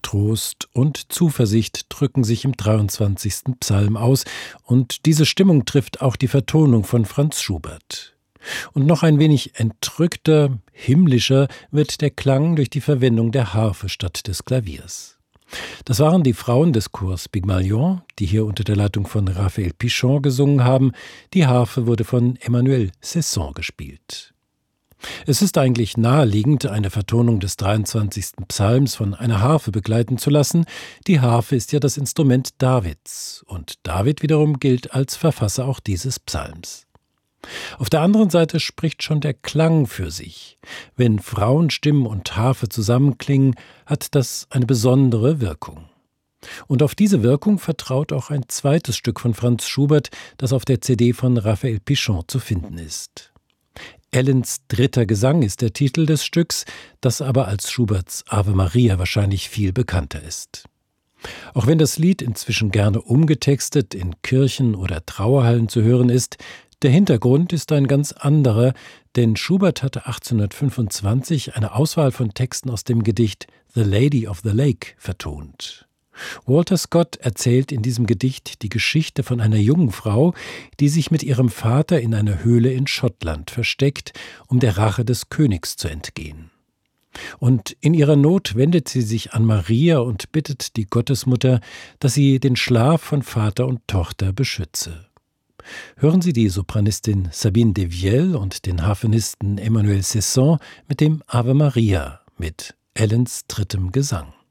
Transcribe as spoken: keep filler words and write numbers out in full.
Trost und Zuversicht drücken sich im dreiundzwanzigsten Psalm aus, und diese Stimmung trifft auch die Vertonung von Franz Schubert. Und noch ein wenig entrückter, himmlischer wird der Klang durch die Verwendung der Harfe statt des Klaviers. Das waren die Frauen des Chors Pygmalion, die hier unter der Leitung von Raphael Pichon gesungen haben. Die Harfe wurde von Emmanuel Cesson gespielt. Es ist eigentlich naheliegend, eine Vertonung des dreiundzwanzigsten Psalms von einer Harfe begleiten zu lassen. Die Harfe ist ja das Instrument Davids, und David wiederum gilt als Verfasser auch dieses Psalms. Auf der anderen Seite spricht schon der Klang für sich. Wenn Frauenstimmen und Harfe zusammenklingen, hat das eine besondere Wirkung. Und auf diese Wirkung vertraut auch ein zweites Stück von Franz Schubert, das auf der C D von Raphael Pichon zu finden ist. Ellens dritter Gesang ist der Titel des Stücks, das aber als Schuberts Ave Maria wahrscheinlich viel bekannter ist. Auch wenn das Lied inzwischen gerne umgetextet in Kirchen oder Trauerhallen zu hören ist, der Hintergrund ist ein ganz anderer, denn Schubert hatte achtzehnhundertfünfundzwanzig eine Auswahl von Texten aus dem Gedicht The Lady of the Lake vertont. Walter Scott erzählt in diesem Gedicht die Geschichte von einer jungen Frau, die sich mit ihrem Vater in einer Höhle in Schottland versteckt, um der Rache des Königs zu entgehen. Und in ihrer Not wendet sie sich an Maria und bittet die Gottesmutter, dass sie den Schlaf von Vater und Tochter beschütze. Hören Sie die Sopranistin Sabine Devielle und den Harfenisten Emmanuel Cesson mit dem Ave Maria mit Ellens drittem Gesang.